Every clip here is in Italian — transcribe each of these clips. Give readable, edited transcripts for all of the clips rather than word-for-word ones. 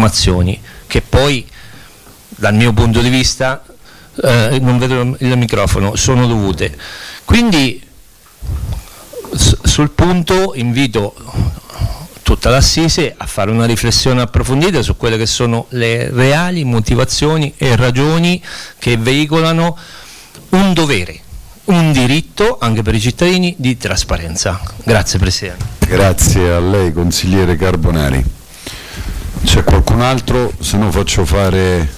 informazioni che poi dal mio punto di vista non vedo il microfono, sono dovute. Quindi sul punto invito tutta l'Assise a fare una riflessione approfondita su quelle che sono le reali motivazioni e ragioni che veicolano un dovere, un diritto anche per i cittadini di trasparenza. Grazie Presidente. Grazie a lei consigliere Carbonari. C'è qualcun altro? Se no faccio fare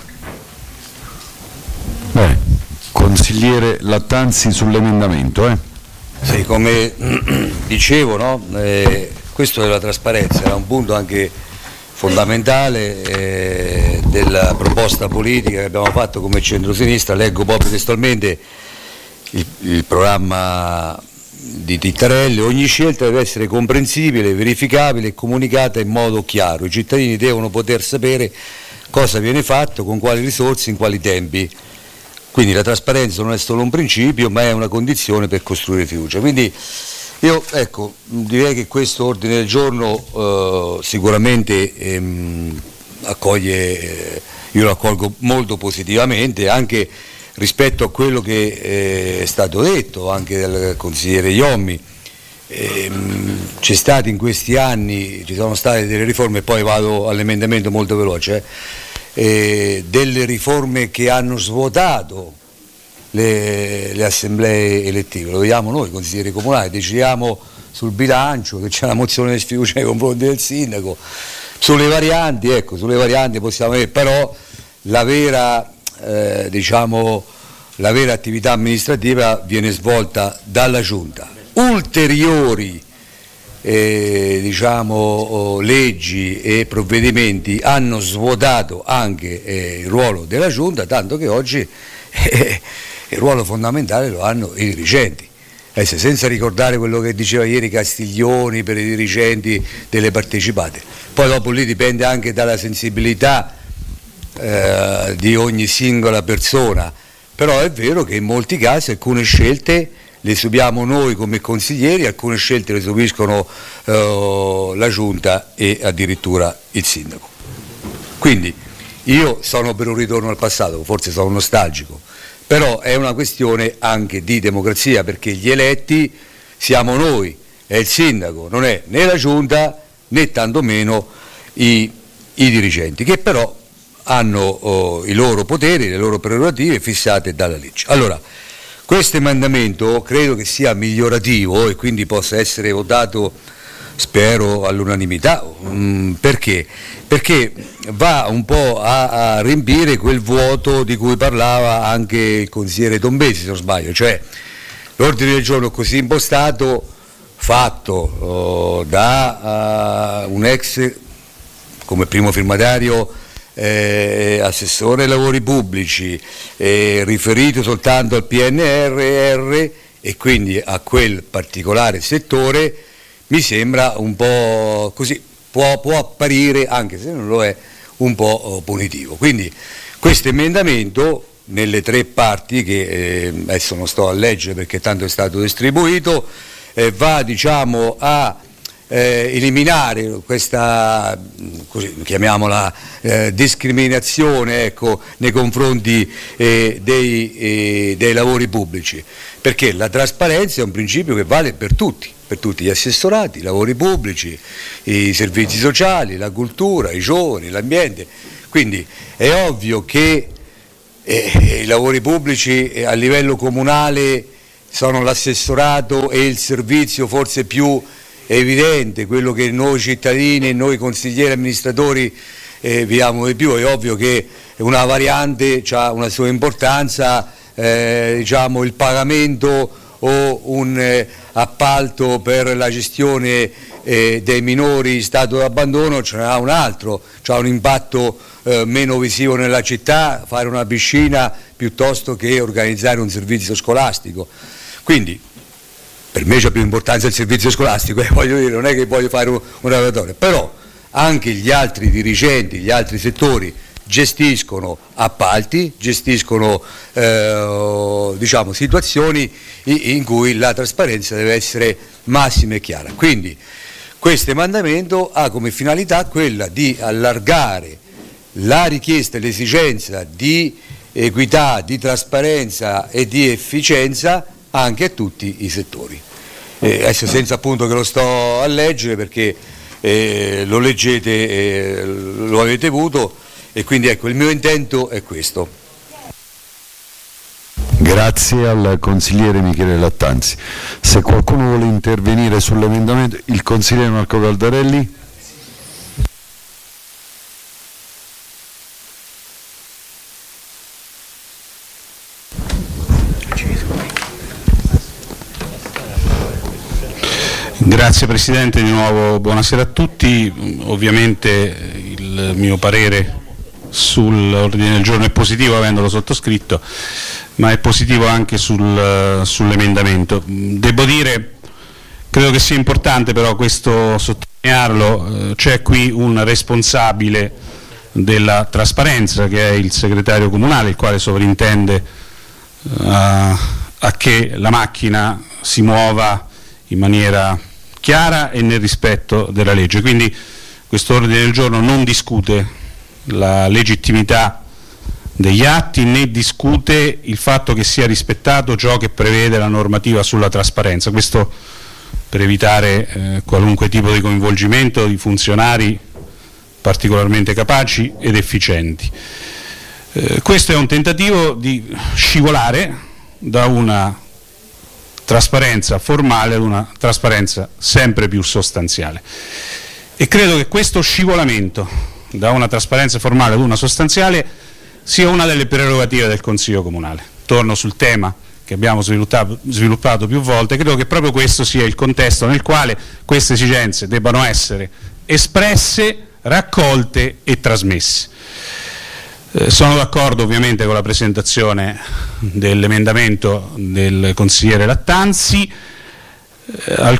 consigliere Lattanzi sull'emendamento. Sì, come dicevo, no? Questo della trasparenza era un punto anche fondamentale della proposta politica che abbiamo fatto come centrosinistra. Leggo proprio testualmente il programma di Tittarelli: ogni scelta deve essere comprensibile, verificabile e comunicata in modo chiaro. I cittadini devono poter sapere cosa viene fatto, con quali risorse, in quali tempi. Quindi la trasparenza non è solo un principio, ma è una condizione per costruire fiducia. Quindi io direi che questo ordine del giorno sicuramente io lo accolgo molto positivamente, anche rispetto a quello che è stato detto anche dal consigliere Iommi. C'è stati in questi anni, ci sono state delle riforme, poi vado all'emendamento molto veloce, delle riforme che hanno svuotato le assemblee elettive. Lo vediamo noi consiglieri comunali, decidiamo sul bilancio, che c'è la mozione di sfiducia nei confronti del sindaco, sulle varianti possiamo avere, però la vera attività amministrativa viene svolta dalla Giunta. Ulteriori leggi e provvedimenti hanno svuotato anche il ruolo della Giunta, tanto che oggi il ruolo fondamentale lo hanno i dirigenti. Senza ricordare quello che diceva ieri Castiglioni per i dirigenti delle partecipate. Poi dopo lì dipende anche dalla sensibilità di ogni singola persona, però è vero che in molti casi alcune scelte le subiamo noi come consiglieri, alcune scelte le subiscono la Giunta e addirittura il sindaco. Quindi io sono per un ritorno al passato, forse sono nostalgico, però è una questione anche di democrazia, perché gli eletti siamo noi, è il sindaco, non è né la Giunta né tantomeno i dirigenti, che però hanno i loro poteri, le loro prerogative fissate dalla legge. Allora, questo emendamento credo che sia migliorativo e quindi possa essere votato, spero, all'unanimità. Perché? Perché va un po' a riempire quel vuoto di cui parlava anche il consigliere Tombesi, se non sbaglio, cioè l'ordine del giorno così impostato, fatto da un ex come primo firmatario assessore ai lavori pubblici, riferito soltanto al PNRR e quindi a quel particolare settore, mi sembra un po' così, può apparire, anche se non lo è, un po' punitivo. Quindi questo emendamento, nelle tre parti che adesso non sto a leggere perché tanto è stato distribuito, va a eliminare questa, così chiamiamola, discriminazione nei confronti dei lavori pubblici, perché la trasparenza è un principio che vale per tutti gli assessorati, i lavori pubblici, i servizi sociali, la cultura, i giovani, l'ambiente. Quindi è ovvio che i lavori pubblici a livello comunale sono l'assessorato e il servizio forse più evidente, quello che noi cittadini e noi consiglieri amministratori viviamo di più. È ovvio che una variante ha una sua importanza, il pagamento o un appalto per la gestione dei minori in stato di abbandono ce n'ha un altro, ha un impatto meno visivo nella città, fare una piscina piuttosto che organizzare un servizio scolastico. Quindi per me c'è più importanza il servizio scolastico, voglio dire, non è che voglio fare un laboratorio, però anche gli altri dirigenti, gli altri settori gestiscono appalti, gestiscono situazioni in cui la trasparenza deve essere massima e chiara. Quindi questo emendamento ha come finalità quella di allargare la richiesta e l'esigenza di equità, di trasparenza e di efficienza anche a tutti i settori. Adesso senza appunto che lo sto a leggere, perché lo leggete, lo avete avuto, e quindi ecco, il mio intento è questo. Grazie al consigliere Michele Lattanzi. Se qualcuno vuole intervenire sull'emendamento, il consigliere Marco Caldarelli. Grazie Presidente, di nuovo buonasera a tutti. Ovviamente il mio parere sull'ordine del giorno è positivo, avendolo sottoscritto, ma è positivo anche sull'emendamento. Devo dire, credo che sia importante però questo sottolinearlo, c'è qui un responsabile della trasparenza che è il segretario comunale, il quale sovrintende a che la macchina si muova in maniera chiara e nel rispetto della legge. Quindi questo ordine del giorno non discute la legittimità degli atti, né discute il fatto che sia rispettato ciò che prevede la normativa sulla trasparenza. Questo per evitare qualunque tipo di coinvolgimento di funzionari particolarmente capaci ed efficienti. Questo è un tentativo di scivolare da una trasparenza formale ad una trasparenza sempre più sostanziale, e credo che questo scivolamento da una trasparenza formale ad una sostanziale sia una delle prerogative del Consiglio Comunale. Torno sul tema che abbiamo sviluppato più volte. Credo che proprio questo sia il contesto nel quale queste esigenze debbano essere espresse, raccolte e trasmesse. Sono d'accordo ovviamente con la presentazione dell'emendamento del consigliere Lattanzi, al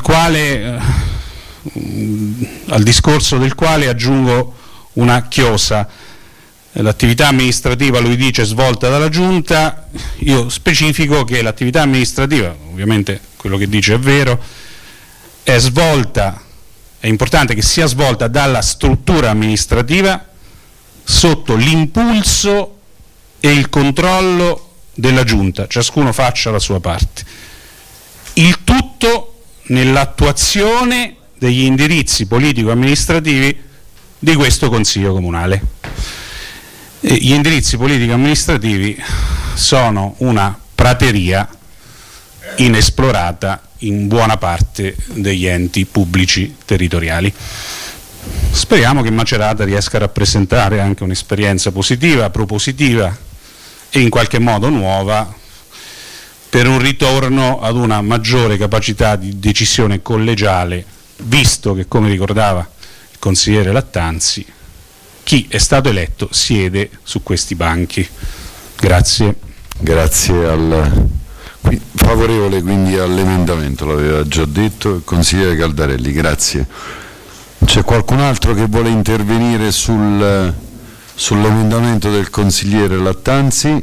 discorso del quale aggiungo una chiosa. L'attività amministrativa, lui dice, svolta dalla Giunta. Io specifico che l'attività amministrativa, ovviamente quello che dice è vero, è svolta, è importante che sia svolta dalla struttura amministrativa sotto l'impulso e il controllo della Giunta, ciascuno faccia la sua parte. Il tutto nell'attuazione degli indirizzi politico-amministrativi di questo Consiglio Comunale. Gli indirizzi politico-amministrativi sono una prateria inesplorata in buona parte degli enti pubblici territoriali. Speriamo che Macerata riesca a rappresentare anche un'esperienza positiva, propositiva e in qualche modo nuova per un ritorno ad una maggiore capacità di decisione collegiale, visto che, come ricordava il consigliere Lattanzi, chi è stato eletto siede su questi banchi. Grazie. Grazie favorevole quindi all'emendamento, l'aveva già detto il consigliere Caldarelli, grazie. C'è qualcun altro che vuole intervenire sull'emendamento del consigliere Lattanzi?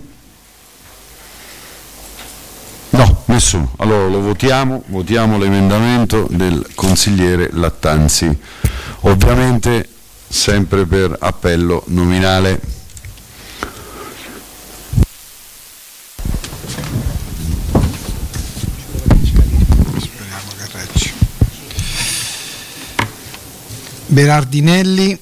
No, nessuno. Allora lo votiamo l'emendamento del consigliere Lattanzi, ovviamente sempre per appello nominale. Berardinelli,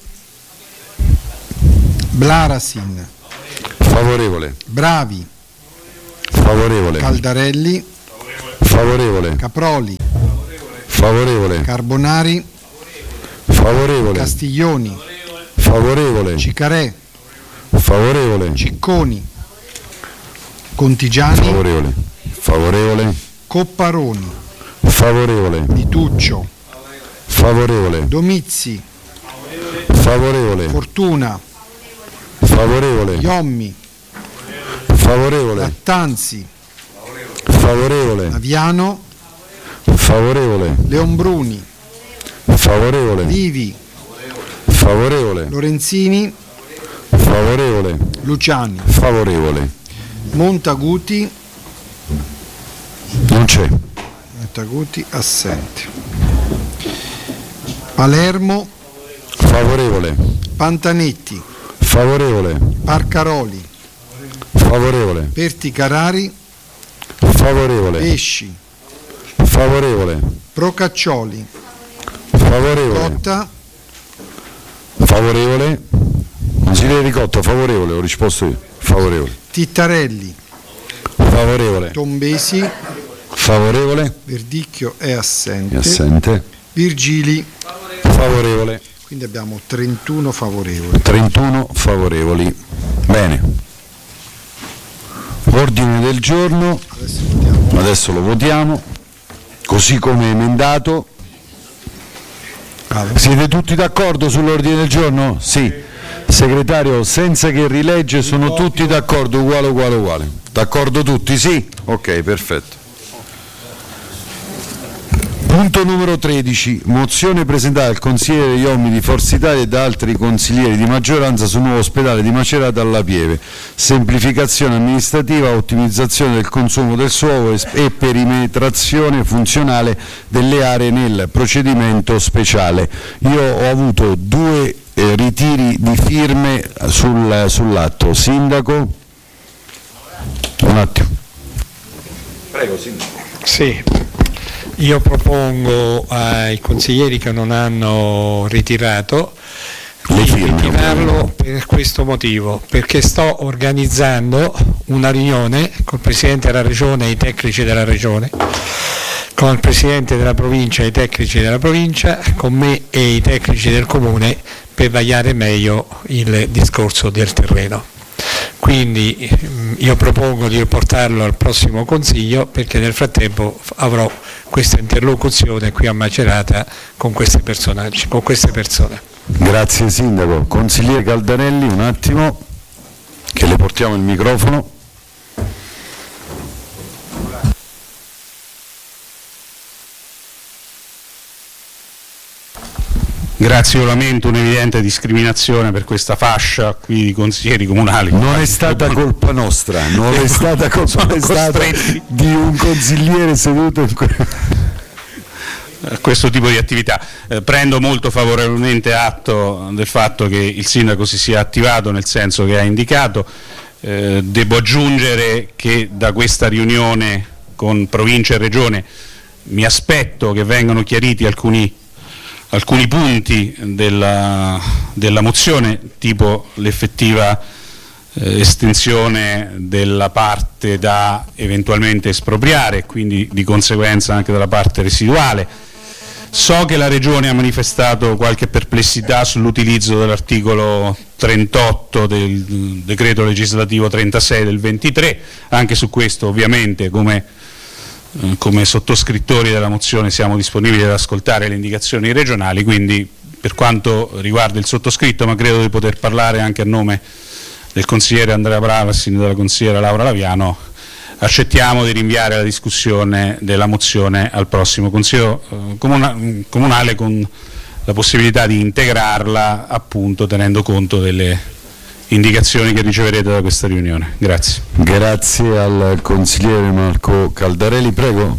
Blarasin, favorevole. Bravi, favorevole. Caldarelli, favorevole. Caproli, favorevole. Carbonari, favorevole. Castiglioni, favorevole. Cicarè, favorevole. Cicconi, Contigiani, favorevole. Favorevole. Copparoni, favorevole. Vituccio, favorevole. Domizzi, favorevole. Fortuna, favorevole. Iommi, favorevole. Lattanzi, favorevole. Aviano, favorevole. Leonbruni, favorevole. Vivi, favorevole. Lorenzini, favorevole. Luciani, favorevole. Montaguti, non c'è. Montaguti assente. Palermo, favorevole. Pantanetti, Favorevole. Parcaroli, Favorevole. Perticarari, Favorevole. Pesci, Favorevole. Procaccioli, Favorevole. Cotta, Favorevole. Consigliere Ricotta, favorevole, ho risposto io. Favorevole. Tittarelli, Favorevole. Tombesi, Favorevole. Verdicchio è assente, È assente. Virgili, Favorevole. quindi abbiamo 31 favorevoli. 31 favorevoli. Bene. Ordine del giorno. Adesso lo votiamo. Così come emendato. Siete tutti d'accordo sull'ordine del giorno? Sì. Segretario, senza che rilegge, sono tutti d'accordo, uguale. D'accordo tutti? Sì? Ok, perfetto. Punto numero 13, mozione presentata dal consigliere Iomi di Forza Italia e da altri consiglieri di maggioranza sul nuovo ospedale di Macerata alla Pieve, semplificazione amministrativa, ottimizzazione del consumo del suolo e perimetrazione funzionale delle aree nel procedimento speciale. Io ho avuto 2 ritiri di firme sull'atto. Sindaco? Un attimo. Prego, Sindaco. Sì. Io propongo ai consiglieri che non hanno ritirato di ritirarlo per questo motivo, perché sto organizzando una riunione col Presidente della Regione e i tecnici della Regione, con il Presidente della Provincia e i tecnici della Provincia, con me e i tecnici del Comune, per vagliare meglio il discorso del terreno. Quindi io propongo di riportarlo al prossimo Consiglio, perché nel frattempo avrò questa interlocuzione qui a Macerata con questi personaggi, con queste persone. Grazie Sindaco. Consigliere Caldarelli, un attimo, che le portiamo il microfono. Grazie, io lamento un'evidente discriminazione per questa fascia qui di consiglieri comunali. Non è stata colpa nostra, non è stata colpa di un consigliere seduto in questo tipo di attività. Prendo molto favorevolmente atto del fatto che il sindaco si sia attivato nel senso che ha indicato. Devo aggiungere che da questa riunione con provincia e regione mi aspetto che vengano chiariti alcuni punti della mozione, tipo l'effettiva estensione della parte da eventualmente espropriare, quindi di conseguenza anche della parte residuale. So che la Regione ha manifestato qualche perplessità sull'utilizzo dell'articolo 38 del decreto legislativo 36 del 23, anche su questo ovviamente come sottoscrittori della mozione siamo disponibili ad ascoltare le indicazioni regionali, quindi per quanto riguarda il sottoscritto, ma credo di poter parlare anche a nome del consigliere Andrea Bravassin e della consigliera Laura Laviano, accettiamo di rinviare la discussione della mozione al prossimo Consiglio comunale, con la possibilità di integrarla appunto tenendo conto delle indicazioni che riceverete da questa riunione. Grazie. Grazie al consigliere Marco Caldarelli. Prego.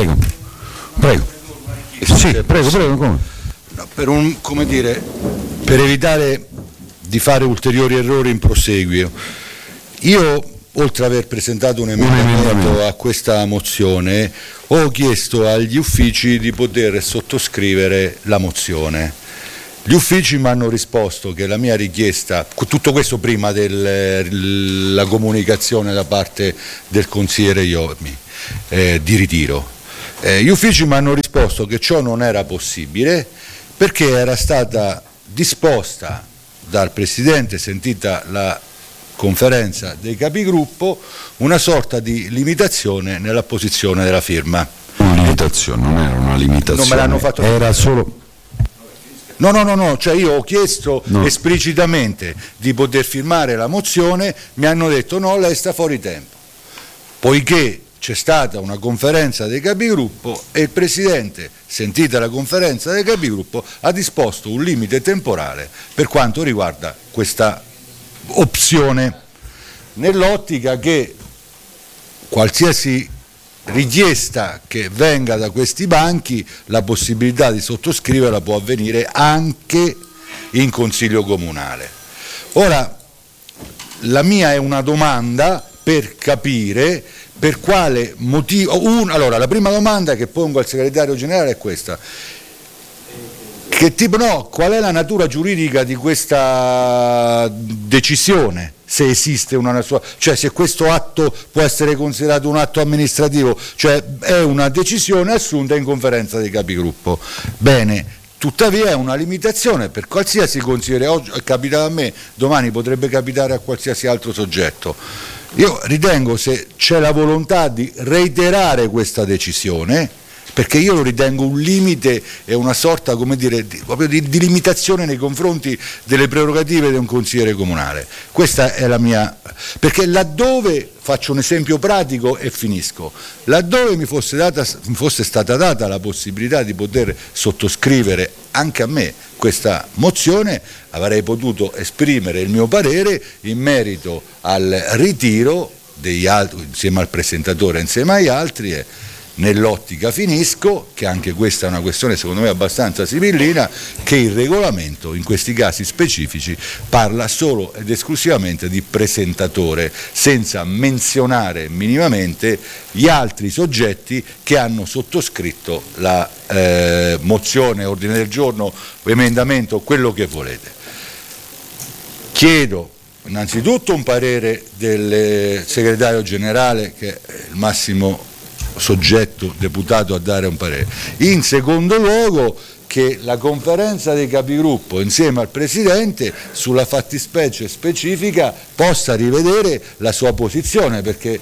Sì, prego. Come? No, per evitare di fare ulteriori errori in proseguio, io, oltre ad aver presentato un emendamento a questa mozione, ho chiesto agli uffici di poter sottoscrivere la mozione. Gli uffici mi hanno risposto che la mia richiesta, tutto questo prima della comunicazione da parte del consigliere Iomi di ritiro, gli uffici mi hanno risposto che ciò non era possibile perché era stata disposta dal Presidente, sentita la conferenza dei capigruppo, una sorta di limitazione nell'apposizione della firma. Una limitazione, non era una limitazione, non me l'hanno fatto era solo... No, cioè io ho chiesto esplicitamente di poter firmare la mozione, mi hanno detto no, lei sta fuori tempo. Poiché c'è stata una conferenza dei capigruppo e il Presidente, sentita la conferenza dei capigruppo, ha disposto un limite temporale per quanto riguarda questa opzione, nell'ottica che qualsiasi richiesta che venga da questi banchi, la possibilità di sottoscriverla può avvenire anche in Consiglio Comunale. Ora, la mia è una domanda per capire per quale motivo. Allora, la prima domanda che pongo al segretario generale è questa: qual è la natura giuridica di questa decisione? Se esiste una sua, cioè se questo atto può essere considerato un atto amministrativo, cioè è una decisione assunta in conferenza dei capigruppo. Bene, tuttavia è una limitazione per qualsiasi consigliere. Oggi è capitato a me, domani potrebbe capitare a qualsiasi altro soggetto. Io ritengo, se c'è la volontà di reiterare questa decisione, perché io lo ritengo un limite e una sorta, come dire, proprio di limitazione nei confronti delle prerogative di un consigliere comunale. Questa è la mia, perché laddove, faccio un esempio pratico e finisco, laddove mi fosse stata data la possibilità di poter sottoscrivere anche a me questa mozione, avrei potuto esprimere il mio parere in merito al ritiro degli altri, insieme al presentatore, insieme agli altri, nell'ottica finisco, che anche questa è una questione secondo me abbastanza sibillina, che il regolamento in questi casi specifici parla solo ed esclusivamente di presentatore, senza menzionare minimamente gli altri soggetti che hanno sottoscritto la mozione, ordine del giorno, emendamento, quello che volete. Chiedo innanzitutto un parere del segretario generale, che è il massimo soggetto deputato a dare un parere. In secondo luogo, che la conferenza dei capigruppo insieme al Presidente sulla fattispecie specifica possa rivedere la sua posizione, perché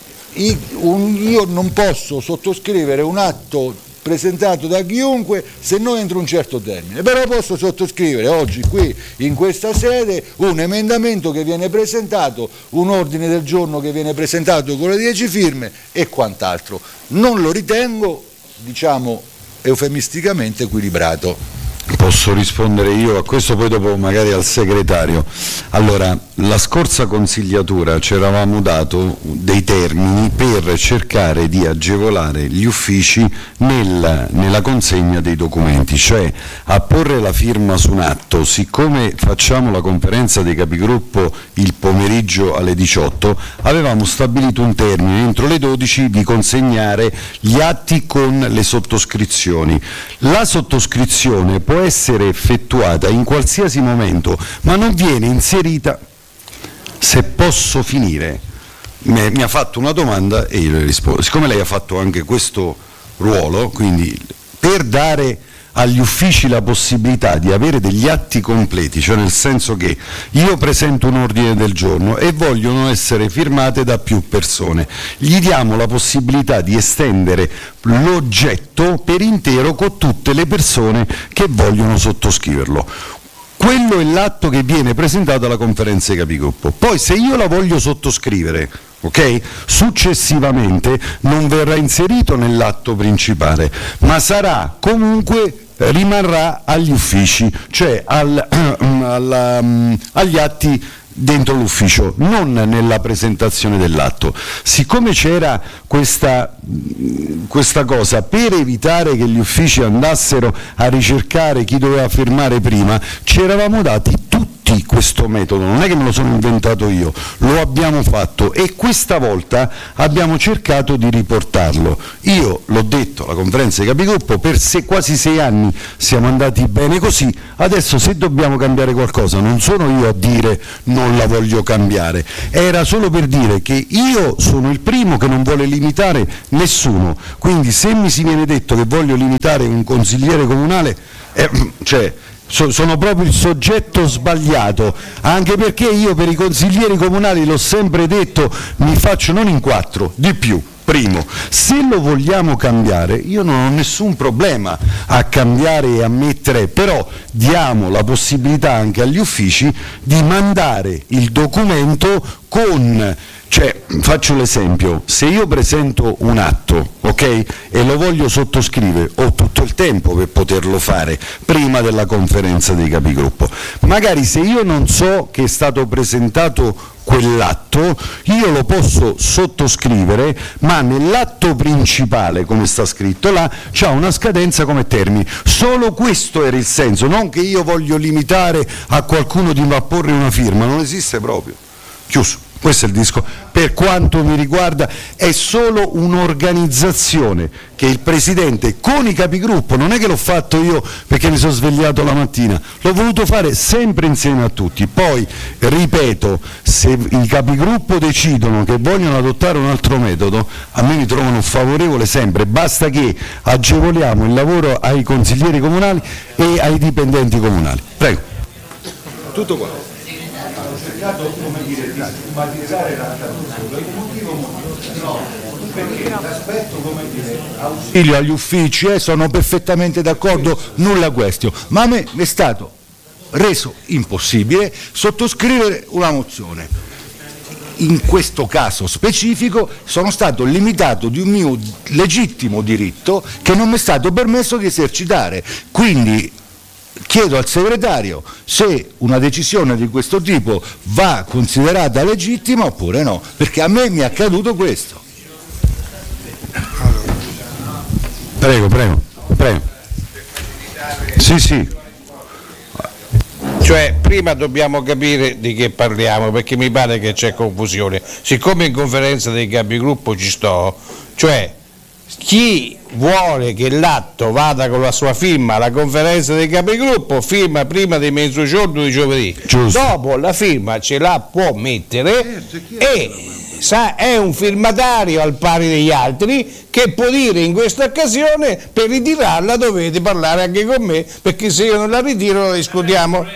io non posso sottoscrivere un atto presentato da chiunque se non entro un certo termine, però posso sottoscrivere oggi qui in questa sede un emendamento che viene presentato, un ordine del giorno che viene presentato con le 10 firme e quant'altro. Non lo ritengo, diciamo eufemisticamente, equilibrato. Posso rispondere io a questo, poi dopo magari al segretario. Allora, la scorsa consigliatura ci eravamo dato dei termini per cercare di agevolare gli uffici nella consegna dei documenti, cioè a porre la firma su un atto. Siccome facciamo la conferenza dei capigruppo il pomeriggio alle 18, avevamo stabilito un termine entro le 12 di consegnare gli atti con le sottoscrizioni. La sottoscrizione può essere effettuata in qualsiasi momento, ma non viene inserita. Se posso finire, mi ha fatto una domanda e io le rispondo. Siccome lei ha fatto anche questo ruolo, quindi per dare agli uffici la possibilità di avere degli atti completi, cioè nel senso che io presento un ordine del giorno e vogliono essere firmate da più persone, gli diamo la possibilità di estendere l'oggetto per intero con tutte le persone che vogliono sottoscriverlo. Quello è l'atto che viene presentato alla conferenza dei capigruppo. Poi se io la voglio sottoscrivere, ok? Successivamente non verrà inserito nell'atto principale, ma sarà comunque, rimarrà agli uffici, cioè agli atti dentro l'ufficio, non nella presentazione dell'atto. Siccome c'era questa cosa, per evitare che gli uffici andassero a ricercare chi doveva firmare prima, ci eravamo dati tutti questo metodo, non è che me lo sono inventato io, lo abbiamo fatto e questa volta abbiamo cercato di riportarlo. Io l'ho detto alla conferenza dei capigruppo, per quasi 6 anni siamo andati bene così, adesso se dobbiamo cambiare qualcosa non sono io a dire non la voglio cambiare, era solo per dire che io sono il primo che non vuole limitare nessuno, quindi se mi si viene detto che voglio limitare un consigliere comunale, sono proprio il soggetto sbagliato, anche perché io per i consiglieri comunali l'ho sempre detto, mi faccio non in 4, di più. Primo, se lo vogliamo cambiare, io non ho nessun problema a cambiare e a mettere, però diamo la possibilità anche agli uffici di mandare il documento con, cioè, faccio l'esempio, se io presento un atto, ok, e lo voglio sottoscrivere, ho tutto il tempo per poterlo fare prima della conferenza dei capigruppo. Magari se io non so che è stato presentato quell'atto, io lo posso sottoscrivere, ma nell'atto principale, come sta scritto là, c'ha una scadenza come termine. Solo questo era il senso, non che io voglio limitare a qualcuno di apporre una firma, non esiste proprio. chiuso. Questo è il disco. Per quanto mi riguarda è solo un'organizzazione che il Presidente con i capigruppo, non è che l'ho fatto io perché mi sono svegliato la mattina, l'ho voluto fare sempre insieme a tutti. Poi, ripeto, se i capigruppo decidono che vogliono adottare un altro metodo, a me mi trovano favorevole sempre, basta che agevoliamo il lavoro ai consiglieri comunali e ai dipendenti comunali. Prego. Tutto qua. Come dire, di stigmatizzare il motivo no, perché l'aspetto, come dire, ausilio agli uffici, sono perfettamente d'accordo, nulla questo, ma a me è stato reso impossibile sottoscrivere una mozione. In questo caso specifico sono stato limitato di un mio legittimo diritto che non mi è stato permesso di esercitare, quindi chiedo al segretario se una decisione di questo tipo va considerata legittima oppure no, perché a me mi è accaduto questo. Prego. Sì. Cioè, prima dobbiamo capire di che parliamo, perché mi pare che c'è confusione. Siccome in conferenza dei capigruppo ci sto, cioè chi vuole che l'atto vada con la sua firma alla conferenza dei capigruppo firma prima di mezzogiorno di giovedì. Giusto. Dopo la firma ce la può mettere e è un firmatario al pari degli altri che può dire in questa occasione per ritirarla dovete parlare anche con me, perché se io non la ritiro la discutiamo.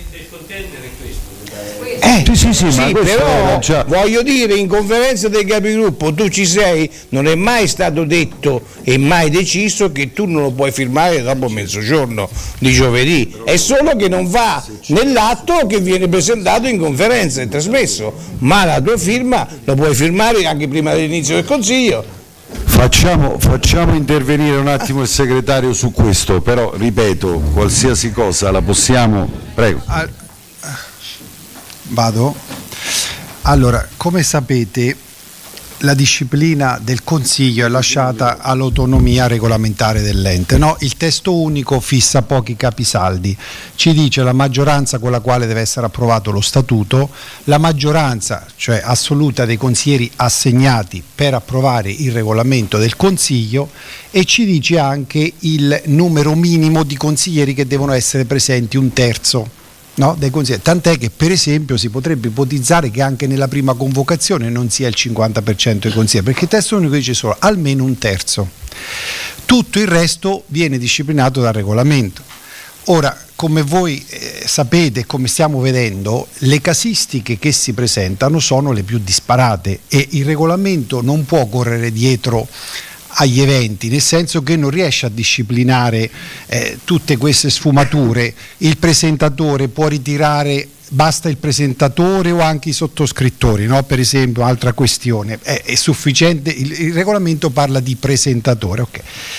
Sì, ma però già... voglio dire, in conferenza dei capigruppo tu ci sei, non è mai stato detto e mai deciso che tu non lo puoi firmare dopo mezzogiorno di giovedì, è solo che non va nell'atto che viene presentato in conferenza e trasmesso, ma la tua firma lo puoi firmare anche prima dell'inizio del Consiglio. Facciamo intervenire un attimo il segretario su questo, però ripeto, qualsiasi cosa la possiamo... Prego. Vado? Allora, come sapete, la disciplina del Consiglio è lasciata all'autonomia regolamentare dell'ente, no? Il testo unico fissa pochi capisaldi, ci dice la maggioranza con la quale deve essere approvato lo statuto, la maggioranza, cioè assoluta, dei consiglieri assegnati per approvare il regolamento del Consiglio, e ci dice anche il numero minimo di consiglieri che devono essere presenti, un terzo. No, dei consiglieri. Tant'è che per esempio si potrebbe ipotizzare che anche nella prima convocazione non sia il 50% dei consiglieri, perché il testo unico dice solo almeno un terzo. Tutto il resto viene disciplinato dal regolamento. Ora, come voi sapete, come stiamo vedendo, le casistiche che si presentano sono le più disparate e il regolamento non può correre dietro agli eventi, nel senso che non riesce a disciplinare tutte queste sfumature. Il presentatore può ritirare, basta il presentatore o anche i sottoscrittori, no? Per esempio, altra questione, è sufficiente, il regolamento parla di presentatore, ok.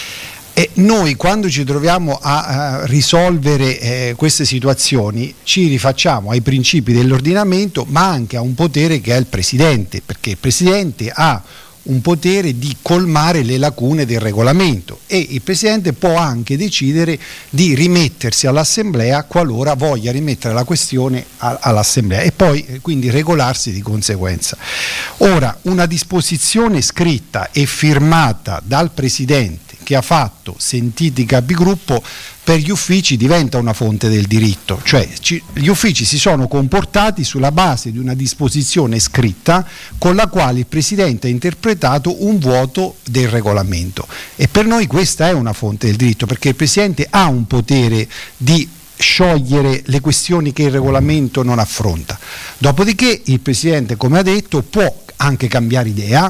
E noi quando ci troviamo a risolvere queste situazioni ci rifacciamo ai principi dell'ordinamento, ma anche a un potere che è il Presidente, perché il Presidente ha un potere di colmare le lacune del regolamento e il Presidente può anche decidere di rimettersi all'Assemblea qualora voglia rimettere la questione all'Assemblea e poi quindi regolarsi di conseguenza. Ora, una disposizione scritta e firmata dal Presidente che ha fatto sentiti i capigruppo per gli uffici diventa una fonte del diritto, cioè gli uffici si sono comportati sulla base di una disposizione scritta con la quale il Presidente ha interpretato un vuoto del regolamento e per noi questa è una fonte del diritto, perché il Presidente ha un potere di sciogliere le questioni che il regolamento non affronta. Dopodiché il Presidente, come ha detto, può anche cambiare idea.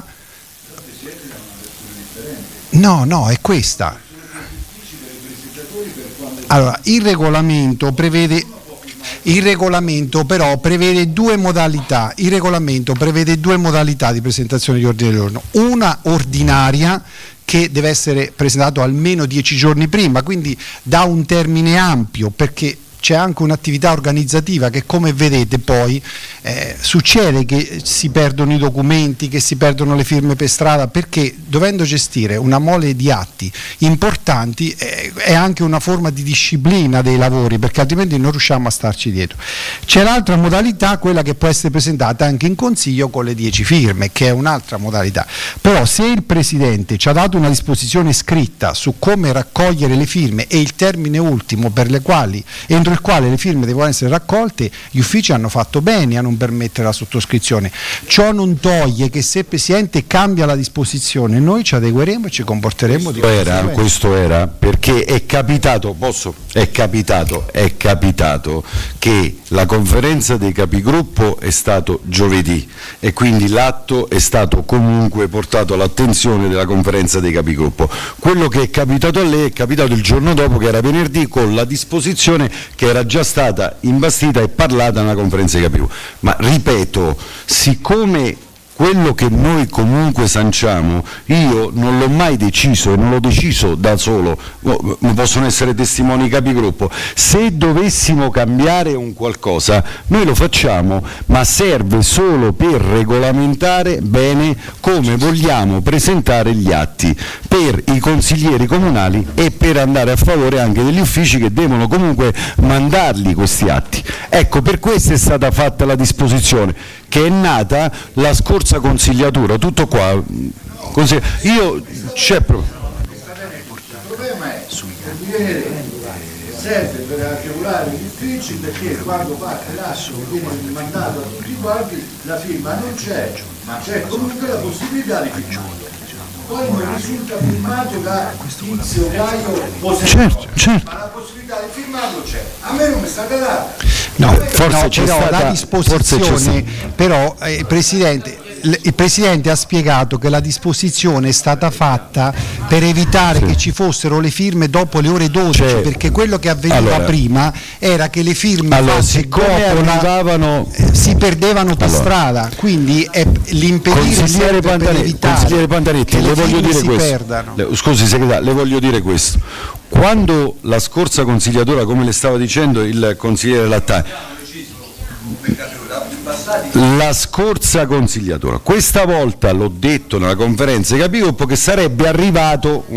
No, è questa. Allora, il regolamento però prevede due modalità. Il regolamento prevede due modalità di presentazione di ordine del giorno. Una ordinaria, che deve essere presentato almeno 10 giorni prima, quindi dà un termine ampio perché c'è anche un'attività organizzativa che, come vedete, poi succede che si perdono i documenti, che si perdono le firme per strada, perché dovendo gestire una mole di atti importanti è anche una forma di disciplina dei lavori, perché altrimenti non riusciamo a starci dietro. C'è l'altra modalità, quella che può essere presentata anche in Consiglio con le 10 firme, che è un'altra modalità. Però se il Presidente ci ha dato una disposizione scritta su come raccogliere le firme e il termine ultimo entro il quale le firme devono essere raccolte, gli uffici hanno fatto bene a non permettere la sottoscrizione. Ciò non toglie che se il Presidente cambia la disposizione noi ci adegueremo e ci comporteremo di conseguenza. Questo era perché è capitato che la conferenza dei capigruppo è stato giovedì e quindi l'atto è stato comunque portato all'attenzione della conferenza dei capigruppo. Quello che è capitato a lei è capitato il giorno dopo, che era venerdì, con la disposizione che era già stata imbastita e parlata nella conferenza dei capigruppo. Ma ripeto, siccome quello che noi comunque sanciamo, io non l'ho mai deciso e non l'ho deciso da solo, ne possono essere testimoni i capigruppo. Se dovessimo cambiare un qualcosa noi lo facciamo, ma serve solo per regolamentare bene come vogliamo presentare gli atti per i consiglieri comunali e per andare a favore anche degli uffici che devono comunque mandarli questi atti. Ecco, per questo è stata fatta la disposizione che è nata la scorsa consigliatura, tutto qua. Così, io c'è il problema è serve per agevolare gli uffici, perché quando parte l'atto viene mandato a tutti quanti, la firma non c'è, ma c'è comunque la possibilità di firmare. Poi non risulta firmato da Tizio, Gaio o certo. Ma la possibilità di firmarlo c'è. A me non mi è stata data. Forse c'è però stata la disposizione, però il Presidente ha spiegato che la disposizione è stata fatta per evitare che ci fossero le firme dopo le ore 12, perché quello che avveniva prima era che le firme fatte dopo si perdevano per strada, quindi è l'impedire sempre per evitare. Consigliere Pantaretti, le voglio dire questo. Scusi segretario, le voglio dire questo. Quando la scorsa consigliatura, come le stava dicendo il consigliere Lattani, la scorsa consigliatura, questa volta l'ho detto nella conferenza di capigruppo che sarebbe arrivato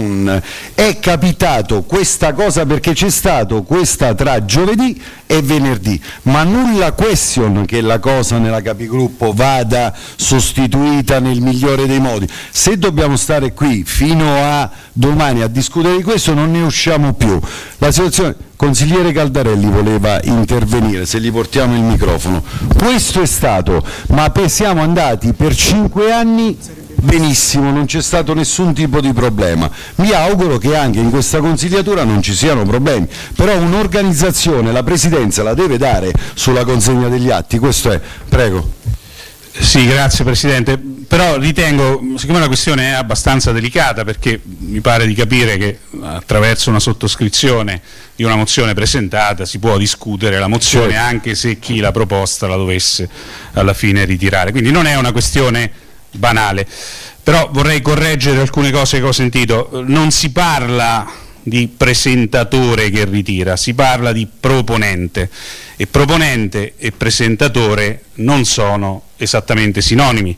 è capitato questa cosa perché c'è stato questa tra giovedì e venerdì, ma nulla question che la cosa nella capigruppo vada sostituita nel migliore dei modi. Se dobbiamo stare qui fino a domani a discutere di questo non ne usciamo più. La situazione. Consigliere Caldarelli voleva intervenire, se gli portiamo il microfono. Questo è stato, ma siamo andati per 5 anni benissimo, non c'è stato nessun tipo di problema. Mi auguro che anche in questa consigliatura non ci siano problemi, però un'organizzazione la Presidenza la deve dare sulla consegna degli atti, questo è. Prego. Sì, grazie Presidente, però ritengo, siccome la questione è abbastanza delicata, perché mi pare di capire che attraverso una sottoscrizione di una mozione presentata si può discutere la mozione anche se chi l'ha proposta la dovesse alla fine ritirare, quindi non è una questione banale, però vorrei correggere alcune cose che ho sentito. Non si parla di presentatore che ritira, si parla di proponente, e proponente e presentatore non sono esattamente sinonimi.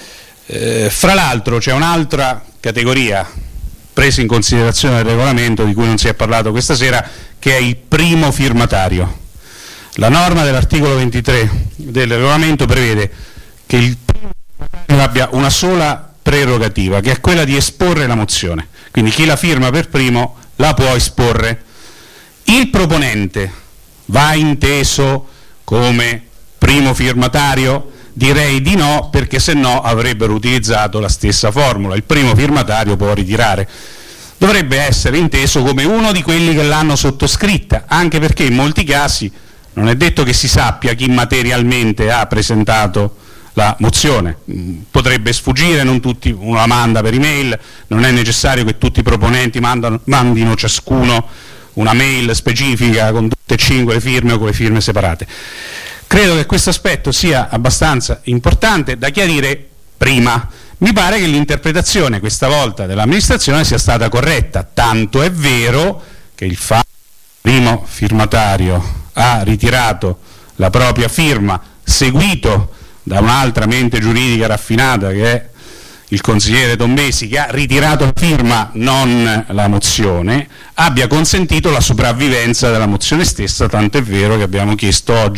Fra l'altro c'è un'altra categoria presa in considerazione dal regolamento di cui non si è parlato questa sera, che è il primo firmatario. La norma dell'articolo 23 del regolamento prevede che il primo firmatario abbia una sola prerogativa, che è quella di esporre la mozione, quindi chi la firma per primo la può esporre. Il proponente va inteso come primo firmatario? Direi di no, perché se no avrebbero utilizzato la stessa formula, il primo firmatario può ritirare. Dovrebbe essere inteso come uno di quelli che l'hanno sottoscritta, anche perché in molti casi non è detto che si sappia chi materialmente ha presentato la mozione, potrebbe sfuggire, non tutti, uno la manda per email, non è necessario che tutti i proponenti mandino ciascuno una mail specifica con tutte e 5 le firme o con le firme separate. Credo che questo aspetto sia abbastanza importante da chiarire prima. Mi pare che l'interpretazione questa volta dell'amministrazione sia stata corretta, tanto è vero che il fatto che il primo firmatario ha ritirato la propria firma, seguito da un'altra mente giuridica raffinata che è il consigliere Tombesi, che ha ritirato la firma, non la mozione, abbia consentito la sopravvivenza della mozione stessa, tant'è vero che abbiamo chiesto oggi